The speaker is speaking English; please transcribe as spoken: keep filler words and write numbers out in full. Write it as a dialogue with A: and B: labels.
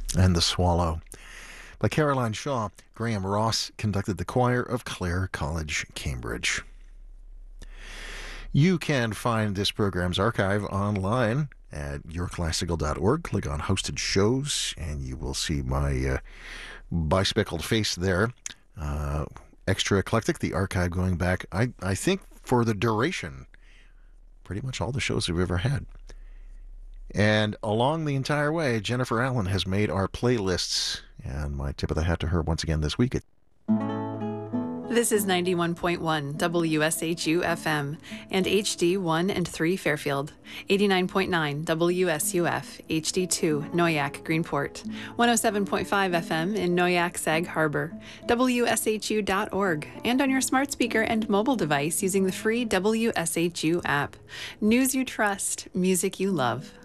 A: and The Swallow. By Caroline Shaw, Graham Ross conducted the choir of Clare College, Cambridge. You can find this program's archive online at your classical dot org. Click on Hosted Shows, and you will see my uh, bespectacled face there. Uh, extra eclectic, the archive going back, I, I think, for the duration, pretty much all the shows we've ever had. And along the entire way, Jennifer Allen has made our playlists, and my tip of the hat to her once again this week.
B: This is ninety-one point one W S H U F M and H D one and three Fairfield, eighty-nine point nine W S U F H D two Noyak Greenport, one oh seven point five F M in Noyak Sag Harbor, W S H U dot org, and on your smart speaker and mobile device using the free W S H U app. News you trust, music you love.